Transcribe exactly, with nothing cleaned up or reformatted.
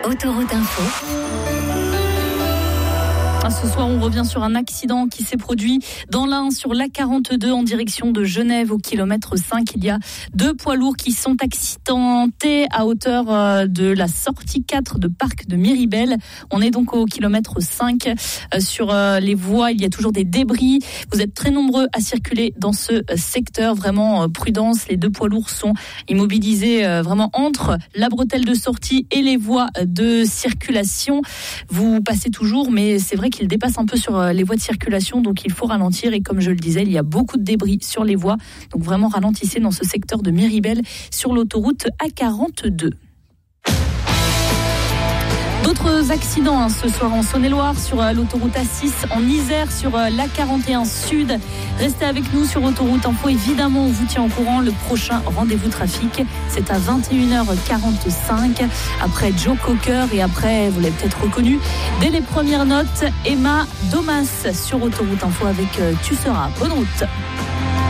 Autoroute Info. Ce soir, on revient sur un accident qui s'est produit dans l'Ain sur l'A quarante-deux en direction de Genève au kilomètre cinq. Il y a deux poids lourds qui sont accidentés à hauteur de la sortie quatre de Parc de Miribel. On est donc au kilomètre cinq. Sur les voies, il y a toujours des débris. Vous êtes très nombreux à circuler dans ce secteur. Vraiment, prudence. Les deux poids lourds sont immobilisés vraiment entre la bretelle de sortie et les voies de circulation. Vous passez toujours, mais c'est vrai qu'il dépasse un peu sur les voies de circulation, donc il faut ralentir. Et comme je le disais, il y a beaucoup de débris sur les voies, donc vraiment ralentissez dans ce secteur de Miribel sur l'autoroute A quarante-deux. D'autres accidents hein, ce soir en Saône-et-Loire sur euh, l'autoroute A six, en Isère sur euh, l'A quarante et un Sud. Restez avec nous sur Autoroute Info. Évidemment, on vous tient au courant. Le prochain rendez-vous trafic, c'est à vingt et une heures quarante-cinq. Après Joe Cocker et après, vous l'avez peut-être reconnu, dès les premières notes, Emma Domas sur Autoroute Info avec euh, Tu seras. Bonne route.